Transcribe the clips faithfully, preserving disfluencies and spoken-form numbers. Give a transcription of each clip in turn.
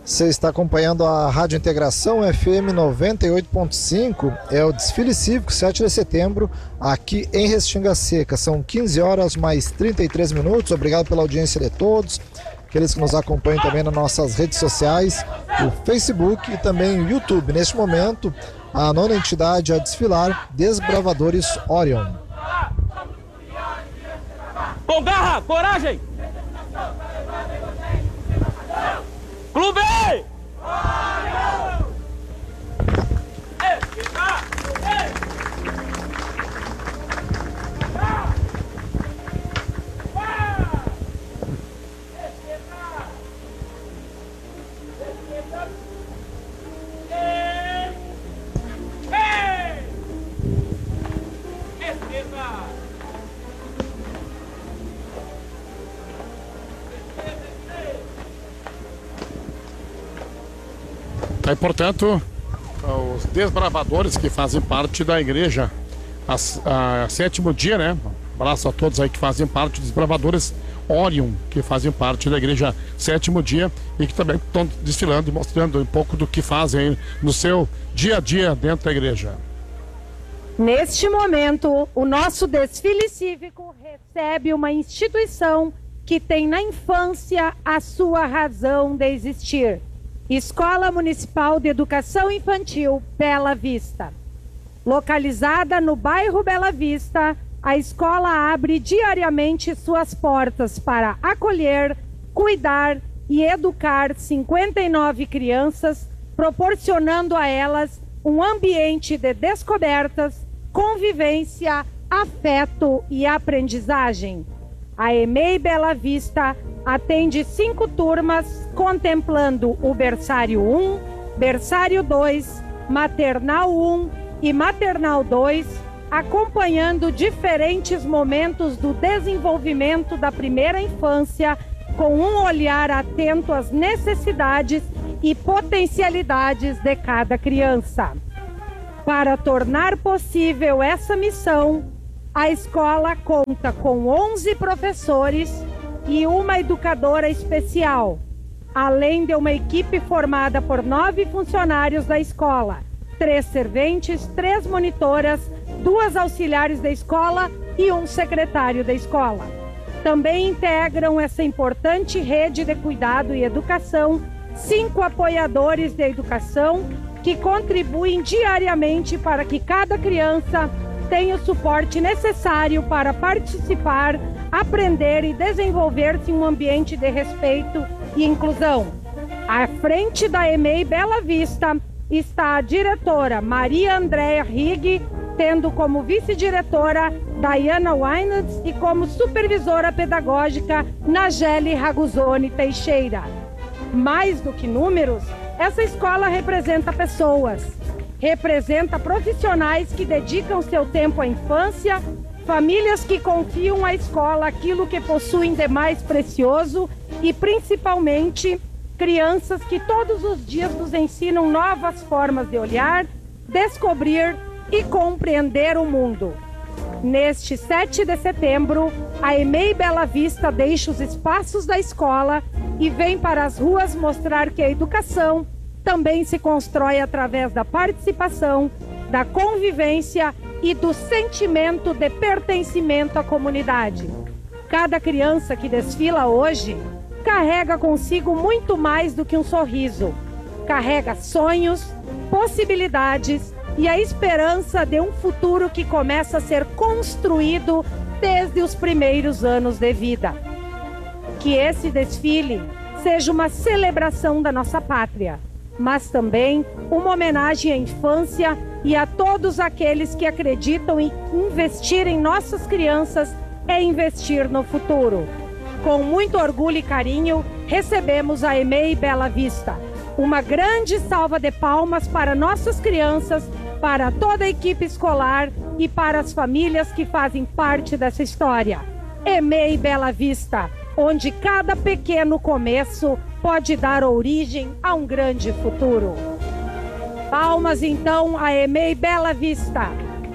Você está acompanhando a Rádio Integração F M noventa e oito ponto cinco, é o desfile cívico sete de setembro, aqui em Restinga Seca. São quinze horas mais trinta e três minutos. Obrigado pela audiência de todos, aqueles que nos acompanham também nas nossas redes sociais, o Facebook e também o YouTube. Neste momento, a nona entidade a desfilar, Desbravadores Orion. Com garra, coragem! Clube! Aí, portanto, os desbravadores que fazem parte da igreja, a, a sétimo dia, né? Abraço a todos aí que fazem parte dos desbravadores Orion, que fazem parte da igreja sétimo dia e que também estão desfilando e mostrando um pouco do que fazem no seu dia a dia dentro da igreja. Neste momento, o nosso desfile cívico recebe uma instituição que tem na infância a sua razão de existir. Escola Municipal de Educação Infantil Bela Vista. Localizada no bairro Bela Vista, a escola abre diariamente suas portas para acolher, cuidar e educar cinquenta e nove crianças, proporcionando a elas um ambiente de descobertas, convivência, afeto e aprendizagem. A E M E I Bela Vista atende cinco turmas, contemplando o berçário um, berçário dois, maternal um e maternal dois, acompanhando diferentes momentos do desenvolvimento da primeira infância, com um olhar atento às necessidades e potencialidades de cada criança. Para tornar possível essa missão, a escola conta com onze professores e uma educadora especial, além de uma equipe formada por nove funcionários da escola, três serventes, três monitoras, duas auxiliares da escola e um secretário da escola. Também integram essa importante rede de cuidado e educação cinco apoiadores de educação que contribuem diariamente para que cada criança tenha o suporte necessário para participar, aprender e desenvolver-se em um ambiente de respeito e inclusão. À frente da E M E I Bela Vista está a diretora Maria Andréa Rigg, tendo como vice-diretora Diana Weinitz e como supervisora pedagógica Nageli Raguzoni Teixeira. Mais do que números, essa escola representa pessoas, representa profissionais que dedicam seu tempo à infância, famílias que confiam à escola aquilo que possuem de mais precioso e, principalmente, crianças que todos os dias nos ensinam novas formas de olhar, descobrir e compreender o mundo. Neste sete de setembro, a E M E I Bela Vista deixa os espaços da escola e vem para as ruas mostrar que a educação também se constrói através da participação, da convivência e do sentimento de pertencimento à comunidade. Cada criança que desfila hoje carrega consigo muito mais do que um sorriso. Carrega sonhos, possibilidades e a esperança de um futuro que começa a ser construído desde os primeiros anos de vida. Que esse desfile seja uma celebração da nossa pátria, mas também uma homenagem à infância e a todos aqueles que acreditam em investir em nossas crianças é investir no futuro. Com muito orgulho e carinho, recebemos a E M E I Bela Vista. Uma grande salva de palmas para nossas crianças, para toda a equipe escolar e para as famílias que fazem parte dessa história. E M E I Bela Vista, onde cada pequeno começo pode dar origem a um grande futuro. Palmas então a E M E I Bela Vista.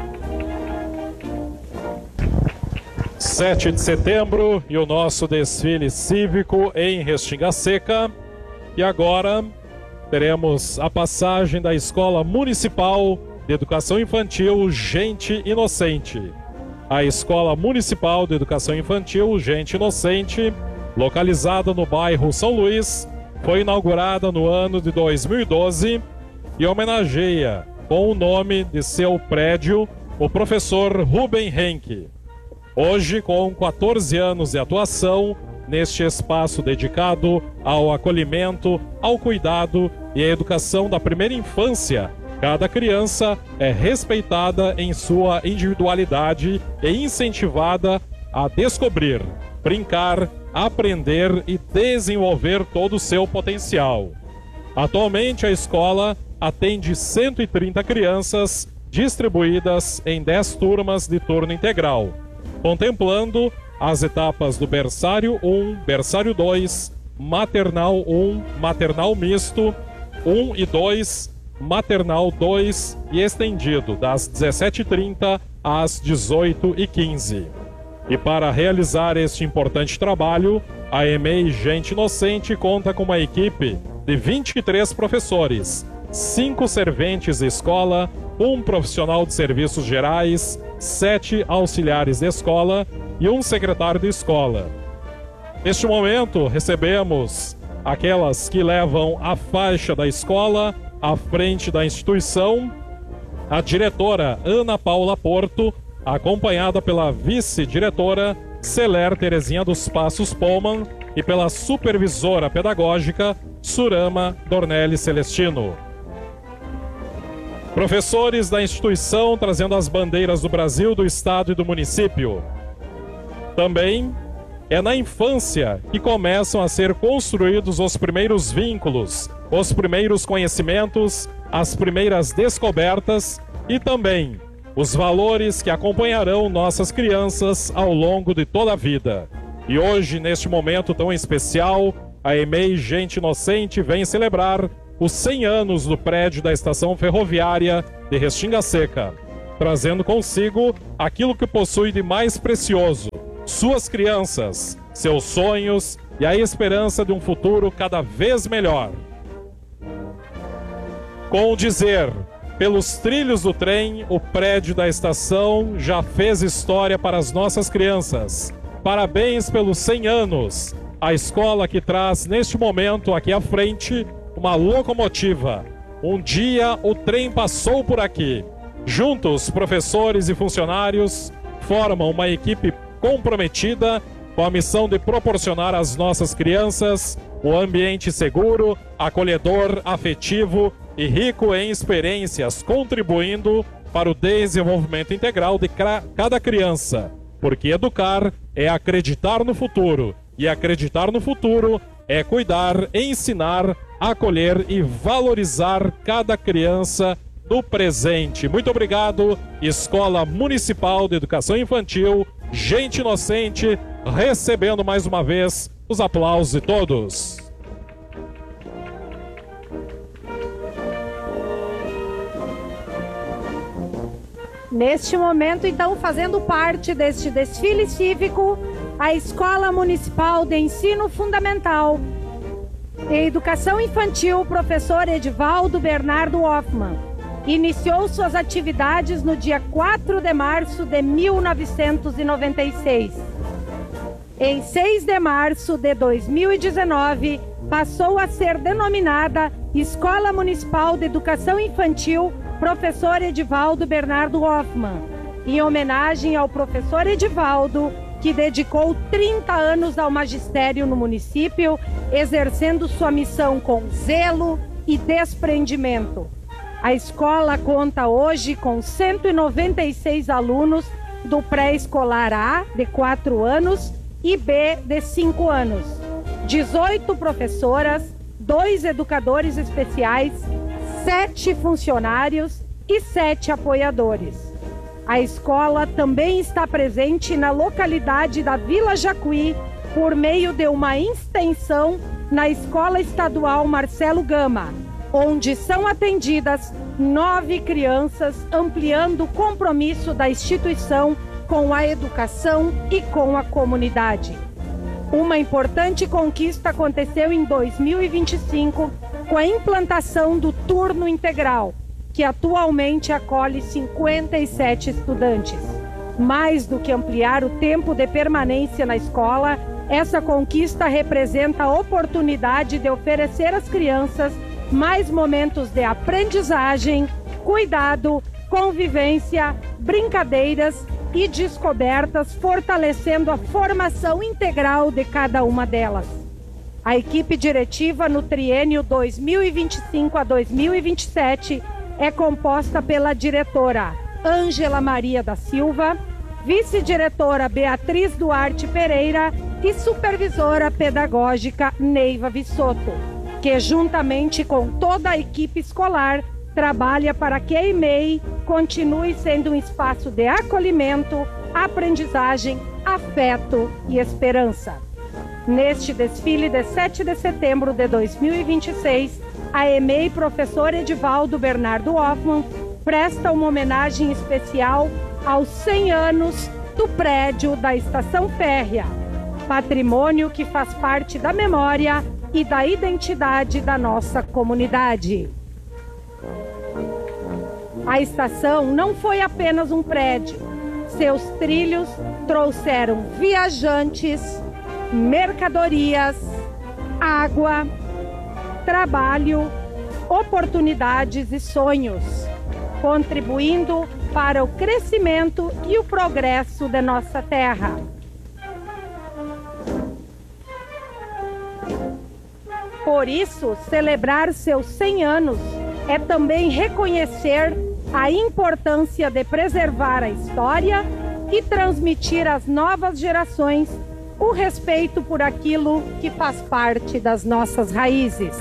sete de setembro e o nosso desfile cívico em Restinga Seca. E agora teremos a passagem da Escola Municipal de Educação Infantil Gente Inocente. A Escola Municipal de Educação Infantil Gente Inocente, localizada no bairro São Luís, foi inaugurada no ano de dois mil e doze e homenageia, com o nome de seu prédio, o professor Rubem Henke. Hoje, com quatorze anos de atuação neste espaço dedicado ao acolhimento, ao cuidado e à educação da primeira infância, cada criança é respeitada em sua individualidade e incentivada a descobrir, brincar, aprender e desenvolver todo o seu potencial. Atualmente, a escola atende cento e trinta crianças distribuídas em dez turmas de turno integral, contemplando as etapas do berçário um, berçário dois, maternal um, maternal misto, um e dois, maternal dois e estendido, das dezessete e trinta às dezoito e quinze. E para realizar este importante trabalho, a E M E I Gente Inocente conta com uma equipe de vinte e três professores, cinco serventes de escola, um profissional de serviços gerais, sete auxiliares de escola e um secretário de escola. Neste momento, recebemos aquelas que levam a faixa da escola à frente da instituição, a diretora Ana Paula Porto, acompanhada pela vice-diretora Celer Terezinha dos Passos Poman e pela supervisora pedagógica Surama Dornelli Celestino. Professores da instituição trazendo as bandeiras do Brasil, do estado e do município. Também é na infância que começam a ser construídos os primeiros vínculos, os primeiros conhecimentos, as primeiras descobertas e também os valores que acompanharão nossas crianças ao longo de toda a vida. E hoje, neste momento tão especial, a E M E I Gente Inocente vem celebrar os cem anos do prédio da Estação Ferroviária de Restinga Seca, trazendo consigo aquilo que possui de mais precioso, suas crianças, seus sonhos e a esperança de um futuro cada vez melhor. Com o dizer, pelos trilhos do trem, o prédio da estação já fez história para as nossas crianças. Parabéns pelos cem anos, a escola que traz neste momento aqui à frente uma locomotiva. Um dia o trem passou por aqui. Juntos, professores e funcionários formam uma equipe comprometida com a missão de proporcionar às nossas crianças um ambiente seguro, acolhedor, afetivo e rico em experiências, contribuindo para o desenvolvimento integral de cada criança. Porque educar é acreditar no futuro, e acreditar no futuro é cuidar, ensinar, acolher e valorizar cada criança do presente. Muito obrigado, Escola Municipal de Educação Infantil Gente Inocente, recebendo mais uma vez os aplausos de todos. Neste momento, então, fazendo parte deste desfile cívico, a Escola Municipal de Ensino Fundamental e Educação Infantil, professor Edivaldo Bernardo Hoffmann, iniciou suas atividades no dia quatro de março de mil novecentos e noventa e seis. Em seis de março de dois mil e dezenove, passou a ser denominada Escola Municipal de Educação Infantil Professor Edivaldo Bernardo Hoffmann, em homenagem ao professor Edivaldo, que dedicou trinta anos ao magistério no município, exercendo sua missão com zelo e desprendimento. A escola conta hoje com cento e noventa e seis alunos do pré-escolar A, de quatro anos, e B, de cinco anos, dezoito professoras, dois educadores especiais, sete funcionários e sete apoiadores. A escola também está presente na localidade da Vila Jacuí por meio de uma extensão na Escola Estadual Marcelo Gama, onde são atendidas nove crianças, ampliando o compromisso da instituição com a educação e com a comunidade. Uma importante conquista aconteceu em dois mil e vinte e cinco com a implantação do turno integral, que atualmente acolhe cinquenta e sete estudantes. Mais do que ampliar o tempo de permanência na escola, essa conquista representa a oportunidade de oferecer às crianças mais momentos de aprendizagem, cuidado, convivência, brincadeiras e descobertas, fortalecendo a formação integral de cada uma delas. A equipe diretiva no triênio dois mil e vinte e cinco a dois mil e vinte e sete é composta pela diretora Ângela Maria da Silva, vice-diretora Beatriz Duarte Pereira e supervisora pedagógica Neiva Vissotto, que juntamente com toda a equipe escolar trabalha para que a E M E I continue sendo um espaço de acolhimento, aprendizagem, afeto e esperança. Neste desfile de sete de setembro de dois mil e vinte e seis, a E M E I Professor Edivaldo Bernardo Hoffmann presta uma homenagem especial aos cem anos do prédio da Estação Férrea, patrimônio que faz parte da memória e da identidade da nossa comunidade. A estação não foi apenas um prédio. Seus trilhos trouxeram viajantes, mercadorias, água, trabalho, oportunidades e sonhos, contribuindo para o crescimento e o progresso da nossa terra. Por isso, celebrar seus cem anos é também reconhecer a importância de preservar a história e transmitir às novas gerações o respeito por aquilo que faz parte das nossas raízes.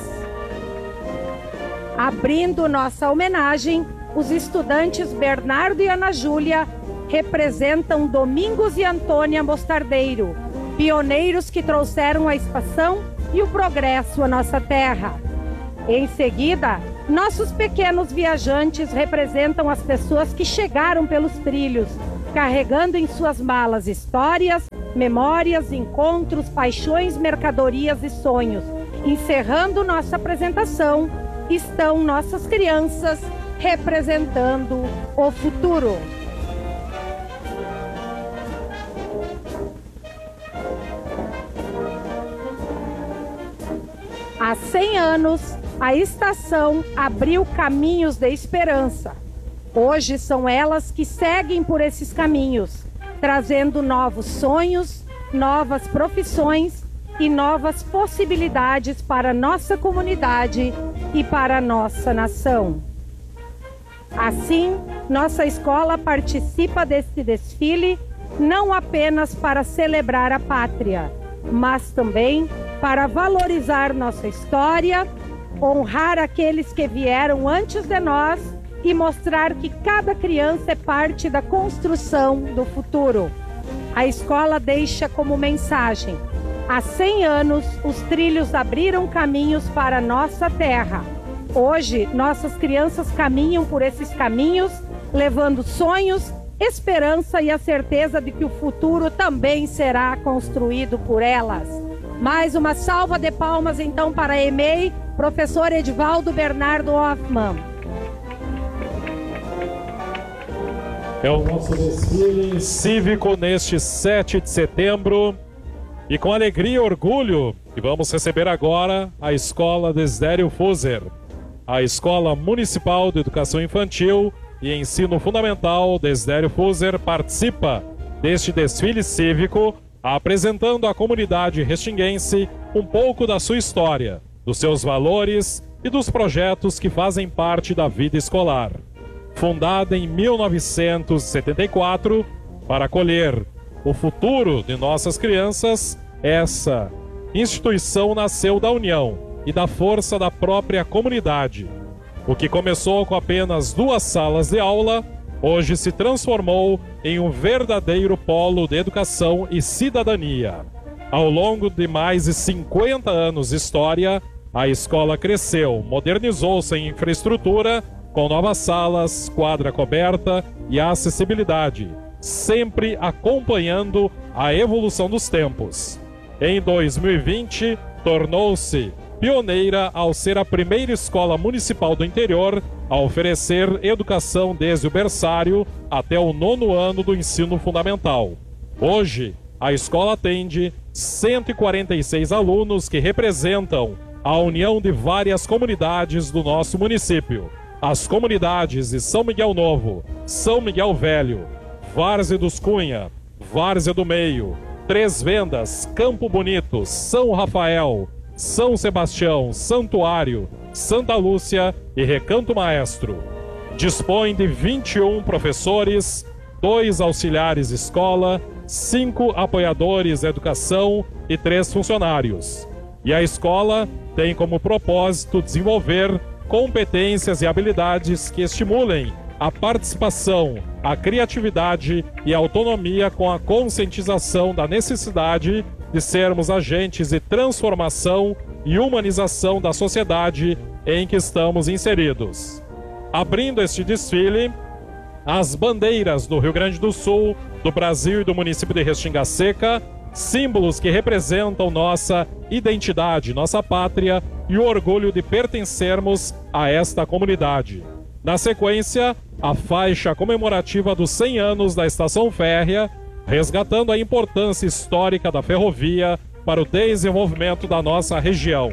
Abrindo nossa homenagem, os estudantes Bernardo e Ana Júlia representam Domingos e Antônia Mostardeiro, pioneiros que trouxeram a expansão e o progresso à nossa terra. Em seguida, nossos pequenos viajantes representam as pessoas que chegaram pelos trilhos, carregando em suas malas histórias, memórias, encontros, paixões, mercadorias e sonhos. Encerrando nossa apresentação, estão nossas crianças representando o futuro. Há cem anos, a estação abriu caminhos de esperança. Hoje são elas que seguem por esses caminhos, trazendo novos sonhos, novas profissões e novas possibilidades para a nossa comunidade e para a nossa nação. Assim, nossa escola participa deste desfile não apenas para celebrar a pátria, mas também para valorizar nossa história, honrar aqueles que vieram antes de nós e mostrar que cada criança é parte da construção do futuro. A escola deixa como mensagem: há cem anos, os trilhos abriram caminhos para a nossa terra. Hoje, nossas crianças caminham por esses caminhos, levando sonhos, esperança e a certeza de que o futuro também será construído por elas. Mais uma salva de palmas, então, para a E M E I, professor Edivaldo Bernardo Hoffmann. É o nosso desfile cívico neste sete de setembro. E com alegria e orgulho que vamos receber agora a Escola Desidério Fuser. A Escola Municipal de Educação Infantil e Ensino Fundamental Desidério Fuser participa deste desfile cívico, apresentando à comunidade restinguense um pouco da sua história, dos seus valores e dos projetos que fazem parte da vida escolar. Fundada em mil novecentos e setenta e quatro para acolher o futuro de nossas crianças, essa instituição nasceu da união e da força da própria comunidade. O que começou com apenas duas salas de aula, hoje se transformou em um verdadeiro polo de educação e cidadania. Ao longo de mais de cinquenta anos de história, a escola cresceu, modernizou-se em infraestrutura, com novas salas, quadra coberta e acessibilidade, sempre acompanhando a evolução dos tempos. Em dois mil e vinte, tornou-se pioneira ao ser a primeira escola municipal do interior a oferecer educação desde o berçário até o nono ano do ensino fundamental. Hoje, a escola atende cento e quarenta e seis alunos que representam a união de várias comunidades do nosso município. As comunidades de São Miguel Novo, São Miguel Velho, Várzea dos Cunha, Várzea do Meio, Três Vendas, Campo Bonito, São Rafael, São Sebastião, Santuário, Santa Lúcia e Recanto Maestro. Dispõe de vinte e um professores, dois auxiliares de escola, cinco apoiadores da educação e três funcionários. E a escola tem como propósito desenvolver competências e habilidades que estimulem a participação, a criatividade e a autonomia com a conscientização da necessidade de sermos agentes de transformação e humanização da sociedade em que estamos inseridos. Abrindo este desfile, as bandeiras do Rio Grande do Sul, do Brasil e do município de Restinga Seca, símbolos que representam nossa identidade, nossa pátria e o orgulho de pertencermos a esta comunidade. Na sequência, a faixa comemorativa dos cem anos da Estação Férrea, resgatando a importância histórica da ferrovia para o desenvolvimento da nossa região.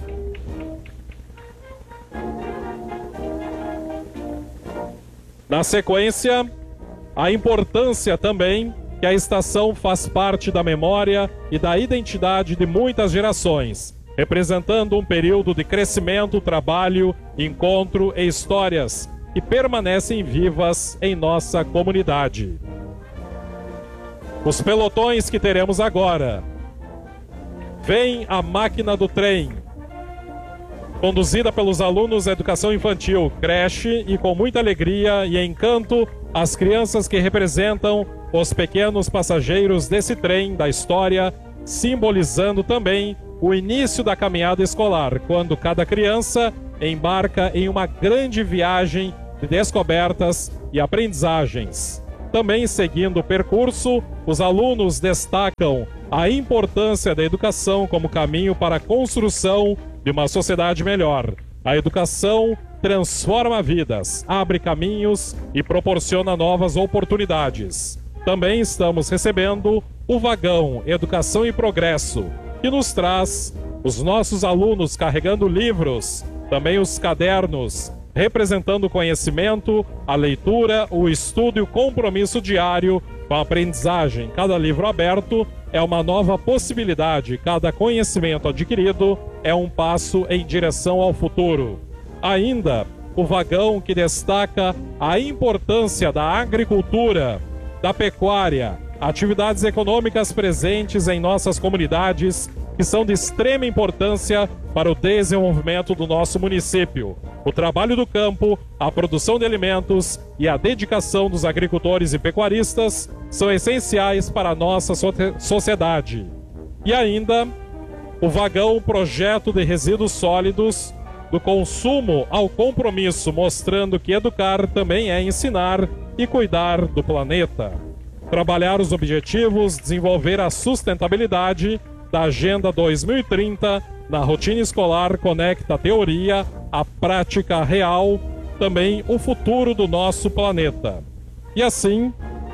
Na sequência, a importância também que a estação faz parte da memória e da identidade de muitas gerações, representando um período de crescimento, trabalho, encontro e histórias que permanecem vivas em nossa comunidade. Os pelotões que teremos agora. Vem a máquina do trem, conduzida pelos alunos da educação infantil, creche, e com muita alegria e encanto, as crianças que representam os pequenos passageiros desse trem da história, simbolizando também o início da caminhada escolar, quando cada criança embarca em uma grande viagem de descobertas e aprendizagens. Também seguindo o percurso, os alunos destacam a importância da educação como caminho para a construção de uma sociedade melhor. A educação transforma vidas, abre caminhos e proporciona novas oportunidades. Também estamos recebendo o vagão Educação e Progresso, que nos traz os nossos alunos carregando livros, também os cadernos, representando o conhecimento, a leitura, o estudo e o compromisso diário com a aprendizagem. Cada livro aberto é uma nova possibilidade, cada conhecimento adquirido é um passo em direção ao futuro. Ainda, o vagão que destaca a importância da agricultura, da pecuária, atividades econômicas presentes em nossas comunidades, que são de extrema importância para o desenvolvimento do nosso município. O trabalho do campo, a produção de alimentos e a dedicação dos agricultores e pecuaristas são essenciais para a nossa sociedade. E ainda, o vagão Projeto de Resíduos Sólidos, do consumo ao compromisso, mostrando que educar também é ensinar e cuidar do planeta. Trabalhar os objetivos, desenvolver a sustentabilidade da Agenda dois mil e trinta na rotina escolar, conecta a teoria à prática real, também o futuro do nosso planeta. E assim,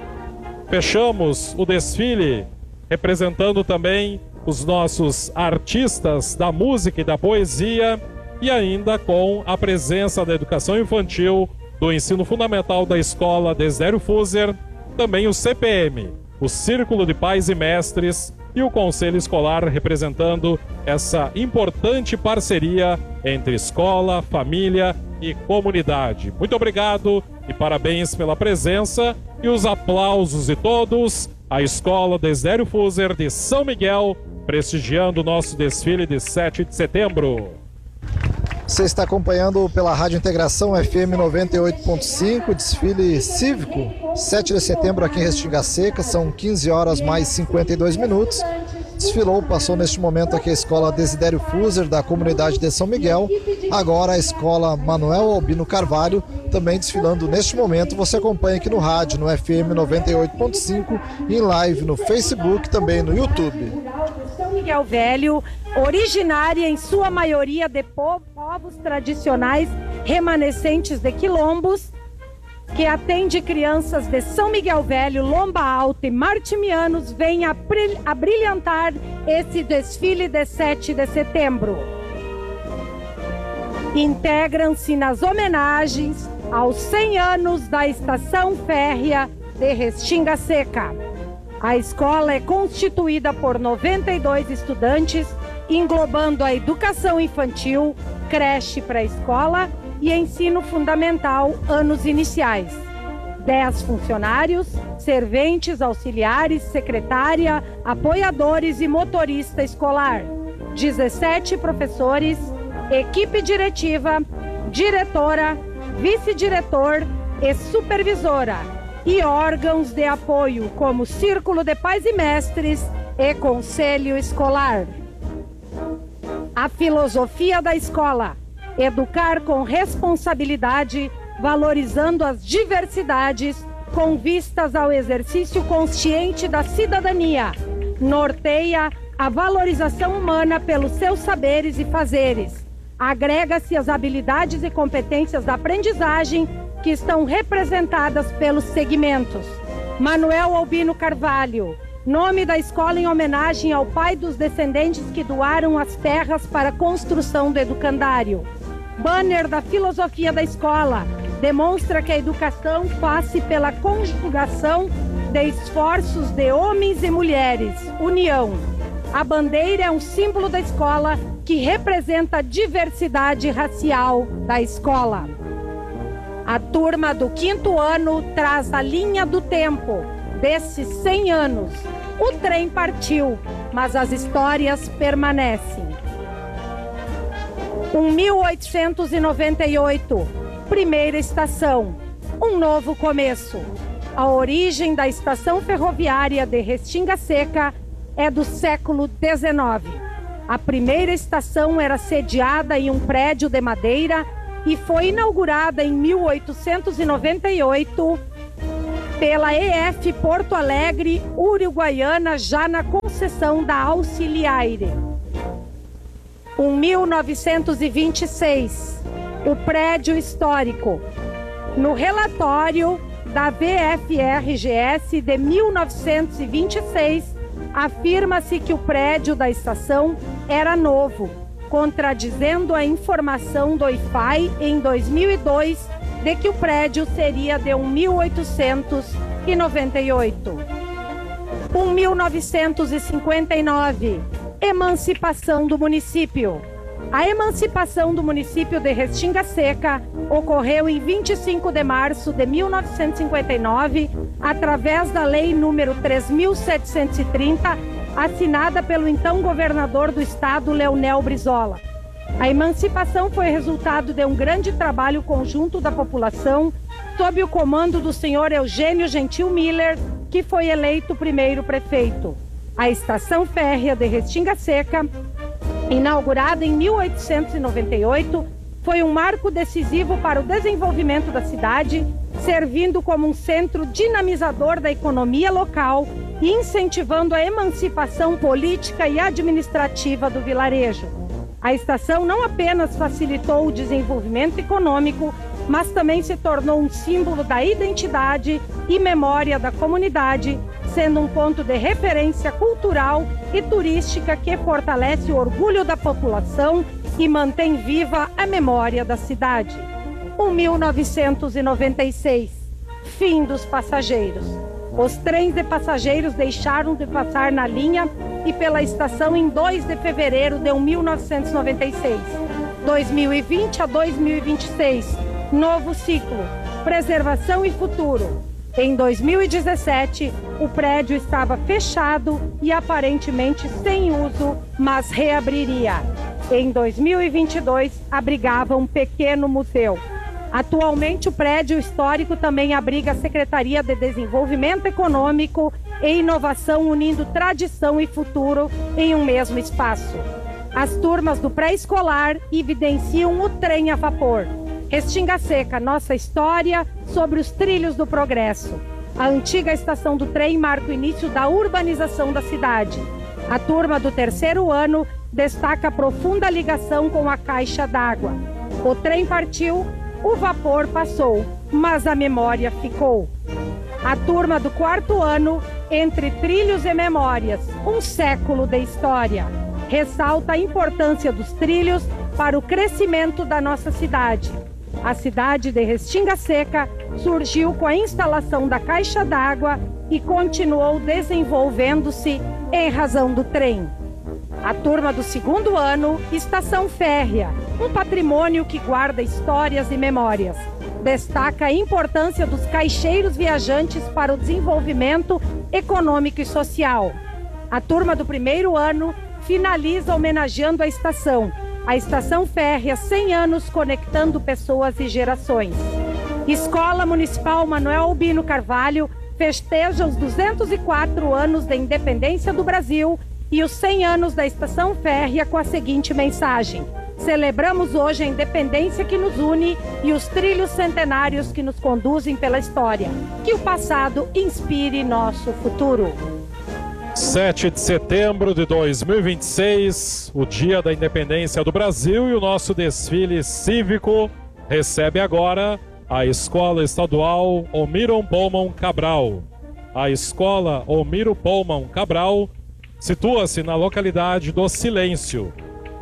fechamos o desfile representando também os nossos artistas da música e da poesia, e ainda com a presença da educação infantil, do ensino fundamental da escola Desidério Fuser, também o C P M, o Círculo de Pais e Mestres, e o Conselho Escolar, representando essa importante parceria entre escola, família e comunidade. Muito obrigado e parabéns pela presença e os aplausos de todos. A Escola Desidério Fuser de São Miguel, prestigiando o nosso desfile de sete de setembro. Você está acompanhando pela Rádio Integração F M noventa e oito ponto cinco, desfile cívico, sete de setembro aqui em Restinga Seca, são quinze horas mais cinquenta e dois minutos. Desfilou, passou neste momento aqui a Escola Desidério Fuser da comunidade de São Miguel, agora a Escola Manuel Albino Carvalho, também desfilando neste momento. Você acompanha aqui no rádio, no F M noventa e oito ponto cinco, em live no Facebook, também no YouTube. Miguel Velho, originária em sua maioria de po- povos tradicionais remanescentes de quilombos, que atende crianças de São Miguel Velho, Lomba Alta e Martimianos, vem a, brilh- a brilhantar esse desfile de sete de setembro. Integram-se nas homenagens aos cem anos da Estação Férrea de Restinga Seca. A escola é constituída por noventa e dois estudantes, englobando a educação infantil, creche pré-escola e ensino fundamental, anos iniciais. dez funcionários, serventes, auxiliares, secretária, apoiadores e motorista escolar. dezessete professores, equipe diretiva, diretora, vice-diretor e supervisora. E órgãos de apoio, como Círculo de Pais e Mestres e Conselho Escolar. A filosofia da escola: educar com responsabilidade, valorizando as diversidades, com vistas ao exercício consciente da cidadania. Norteia a valorização humana pelos seus saberes e fazeres. Agrega-se as habilidades e competências da aprendizagem que estão representadas pelos segmentos. Manuel Albino Carvalho, nome da escola em homenagem ao pai dos descendentes que doaram as terras para a construção do educandário. Banner da filosofia da escola, demonstra que a educação passe pela conjugação de esforços de homens e mulheres, união. A bandeira é um símbolo da escola que representa a diversidade racial da escola. A turma do quinto ano traz a linha do tempo desses cem anos. O trem partiu, mas as histórias permanecem. mil oitocentos e noventa e oito, primeira estação, um novo começo. A origem da estação ferroviária de Restinga Seca é do século dezenove. A primeira estação era sediada em um prédio de madeira e foi inaugurada em mil oitocentos e noventa e oito pela E F Porto Alegre, Uruguaiana, já na concessão da Auxiliaire. mil novecentos e vinte e seis, o prédio histórico. No relatório da V F R G S de mil novecentos e vinte e seis, afirma-se que o prédio da estação era novo, contradizendo a informação do I F A I em dois mil e dois de que o prédio seria de mil oitocentos e noventa e oito. mil novecentos e cinquenta e nove, emancipação do município. A emancipação do município de Restinga Seca ocorreu em vinte e cinco de março de mil novecentos e cinquenta e nove, através da Lei número três mil setecentos e trinta, assinada pelo então governador do estado, Leonel Brizola. A emancipação foi resultado de um grande trabalho conjunto da população, sob o comando do senhor Eugênio Gentil Miller, que foi eleito primeiro prefeito. A estação férrea de Restinga Seca, inaugurada em mil oitocentos e noventa e oito, foi um marco decisivo para o desenvolvimento da cidade, servindo como um centro dinamizador da economia local e incentivando a emancipação política e administrativa do vilarejo. A estação não apenas facilitou o desenvolvimento econômico, mas também se tornou um símbolo da identidade e memória da comunidade, sendo um ponto de referência cultural e turística que fortalece o orgulho da população e mantém viva a memória da cidade. mil novecentos e noventa e seis, fim dos passageiros. Os trens de passageiros deixaram de passar na linha e pela estação em dois de fevereiro de mil novecentos e noventa e seis. dois mil e vinte a dois mil e vinte e seis, novo ciclo, preservação e futuro. Em dois mil e dezessete, o prédio estava fechado e aparentemente sem uso, mas reabriria. Em dois mil e vinte e dois, abrigava um pequeno museu. Atualmente, o prédio histórico também abriga a Secretaria de Desenvolvimento Econômico e Inovação, unindo tradição e futuro em um mesmo espaço. As turmas do pré-escolar evidenciam o trem a vapor. Restinga Seca, nossa história sobre os trilhos do progresso. A antiga estação do trem marca o início da urbanização da cidade. A turma do terceiro ano destaca a profunda ligação com a caixa d'água. O trem partiu, o vapor passou, mas a memória ficou. A turma do quarto ano, entre trilhos e memórias, um século de história, ressalta a importância dos trilhos para o crescimento da nossa cidade. A cidade de Restinga Seca surgiu com a instalação da caixa d'água e continuou desenvolvendo-se em razão do trem. A turma do segundo ano, Estação Férrea, um patrimônio que guarda histórias e memórias. Destaca a importância dos caixeiros viajantes para o desenvolvimento econômico e social. A turma do primeiro ano finaliza homenageando a estação. A Estação Férrea, cem anos conectando pessoas e gerações. Escola Municipal Manuel Albino Carvalho festeja os duzentos e quatro anos da independência do Brasil e os cem anos da Estação Férrea com a seguinte mensagem: celebramos hoje a independência que nos une e os trilhos centenários que nos conduzem pela história. Que o passado inspire nosso futuro. sete de setembro de dois mil e vinte e seis, o dia da independência do Brasil, e o nosso desfile cívico recebe agora a Escola Estadual Omiro Pullman Cabral. A Escola Omiro Pullman Cabral situa-se na localidade do Silêncio,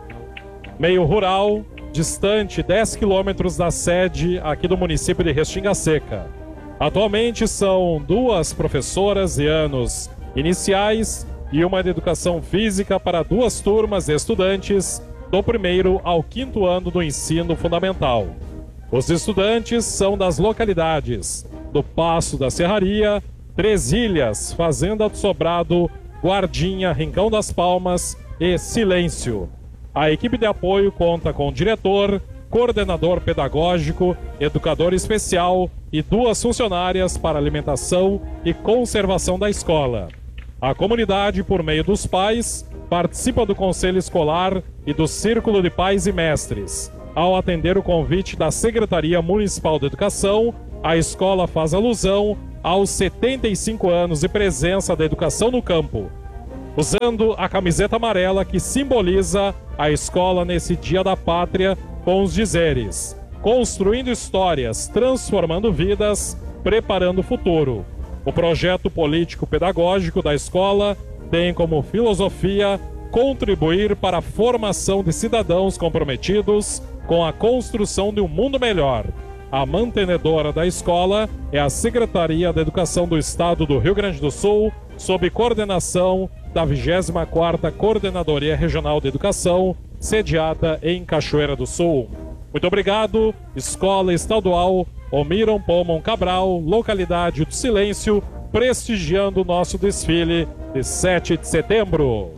meio rural, distante dez quilômetros da sede aqui do município de Restinga Seca. Atualmente são duas professoras de anos iniciais e uma de educação física para duas turmas de estudantes do primeiro ao quinto ano do ensino fundamental. Os estudantes são das localidades do Passo da Serraria, Três Ilhas, Fazenda do Sobrado, Guardinha, Rincão das Palmas e Silêncio. A equipe de apoio conta com diretor, coordenador pedagógico, educador especial e duas funcionárias para alimentação e conservação da escola. A comunidade, por meio dos pais, participa do Conselho Escolar e do Círculo de Pais e Mestres. Ao atender o convite da Secretaria Municipal de Educação, a escola faz alusão aos setenta e cinco anos de presença da educação no campo, usando a camiseta amarela que simboliza a escola nesse Dia da Pátria, com os dizeres: construindo histórias, transformando vidas, preparando o futuro. O projeto político-pedagógico da escola tem como filosofia contribuir para a formação de cidadãos comprometidos com a construção de um mundo melhor. A mantenedora da escola é a Secretaria da Educação do Estado do Rio Grande do Sul, sob coordenação da vigésima quarta Coordenadoria Regional de Educação, sediada em Cachoeira do Sul. Muito obrigado, Escola Estadual Omiro Pullman Cabral, localidade do Silêncio, prestigiando o nosso desfile de sete de setembro.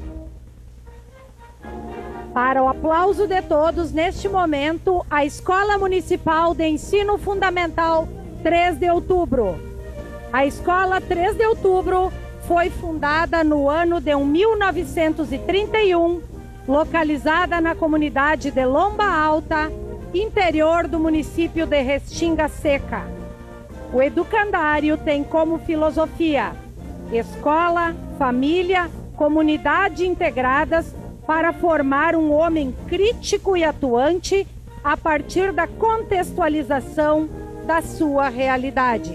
Para o aplauso de todos, neste momento, a Escola Municipal de Ensino Fundamental três de outubro. A Escola três de outubro foi fundada no ano de mil novecentos e trinta e um, localizada na comunidade de Lomba Alta, interior do município de Restinga Seca. O educandário tem como filosofia: escola, família, comunidade integradas para formar um homem crítico e atuante a partir da contextualização da sua realidade.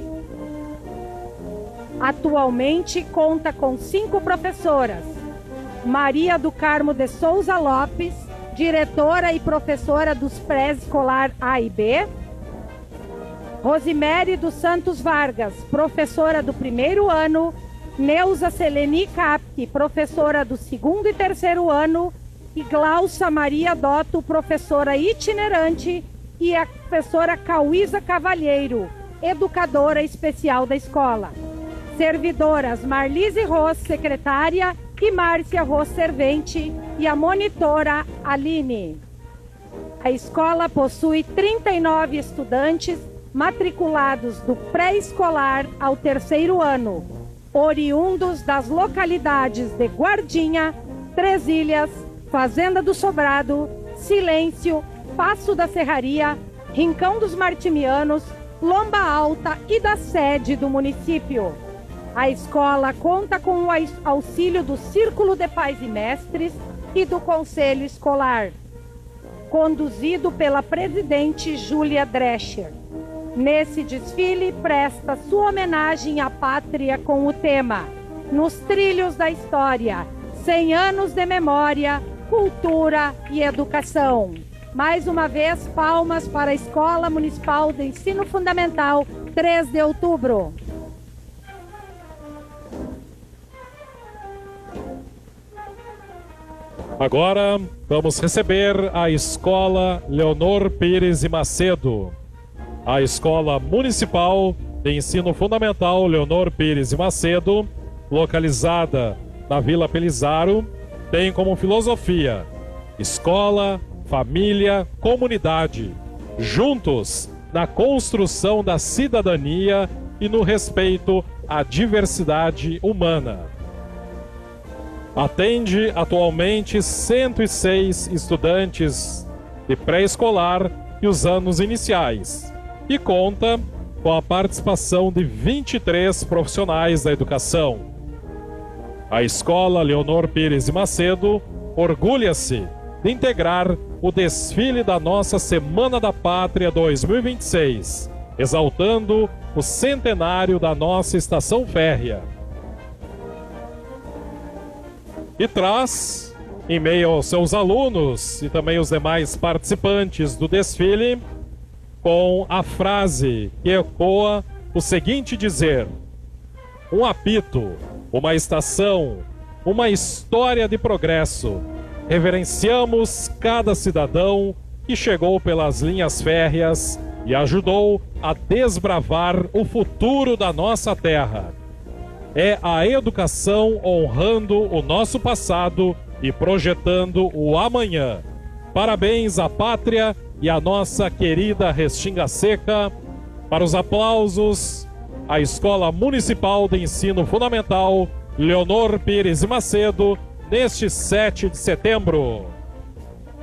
Atualmente conta com cinco professoras: Maria do Carmo de Souza Lopes, diretora e professora dos pré-escolar A e B; Rosimere dos Santos Vargas, professora do primeiro ano; Neuza Seleni Capti, professora do segundo e terceiro ano; e Glaucia Maria Dotto, professora itinerante; e a professora Cauísa Cavalheiro, educadora especial da escola. Servidoras Marlise Ros, secretária, e Márcia Ros, servente, e a monitora Aline. A escola possui trinta e nove estudantes matriculados do pré-escolar ao terceiro ano, oriundos das localidades de Guardinha, Três Ilhas, Fazenda do Sobrado, Silêncio, Passo da Serraria, Rincão dos Martimianos, Lomba Alta e da sede do município. A escola conta com o auxílio do Círculo de Pais e Mestres e do Conselho Escolar, conduzido pela presidente Júlia Drescher. Nesse desfile, presta sua homenagem à pátria com o tema Nos Trilhos da História, cem anos de memória, cultura e educação. Mais uma vez, palmas para a Escola Municipal de Ensino Fundamental, três de outubro. Agora vamos receber a Escola Leonor Pires e Macedo. A Escola Municipal de Ensino Fundamental Leonor Pires e Macedo, localizada na Vila Pelizaro, tem como filosofia escola, família, comunidade, juntos na construção da cidadania e no respeito à diversidade humana. Atende atualmente cento e seis estudantes de pré-escolar e os anos iniciais e conta com a participação de vinte e três profissionais da educação. A Escola Leonor Pires e Macedo orgulha-se de integrar o desfile da nossa Semana da Pátria dois mil e vinte e seis, exaltando o centenário da nossa estação férrea. E traz, em meio aos seus alunos e também os demais participantes do desfile, com a frase que ecoa o seguinte dizer: um apito, uma estação, uma história de progresso. Reverenciamos cada cidadão que chegou pelas linhas férreas e ajudou a desbravar o futuro da nossa terra. É a educação honrando o nosso passado e projetando o amanhã. Parabéns à pátria e à nossa querida Restinga Seca. Para os aplausos, a Escola Municipal de Ensino Fundamental Leonor Pires e Macedo, neste sete de setembro.